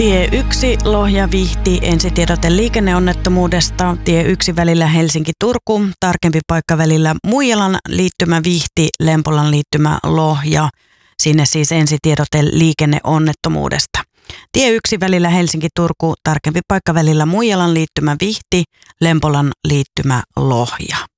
Tie 1 Lohja-Vihti, ensitiedote liikenneonnettomuudesta. Tie 1 välillä Helsinki-Turku, tarkempi paikka välillä Muijalan liittymä Vihti, Lempolan liittymä Lohja. Sinne siis ensitiedote liikenneonnettomuudesta. Tie 1 välillä Helsinki-Turku, tarkempi paikka välillä Muijalan liittymä Vihti, Lempolan liittymä Lohja.